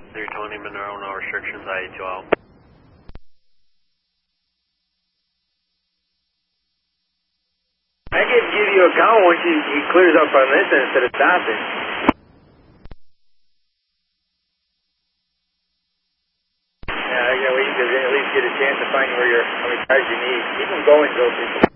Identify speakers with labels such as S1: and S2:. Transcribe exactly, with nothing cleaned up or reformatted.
S1: three twenty Monroe, no restrictions, I eight two out.
S2: I can give you a count once he, he clears up on this end instead of stopping. Yeah, yeah, well, you can at least get a chance to find where you're, how many cars you need. Keep them going, Joe.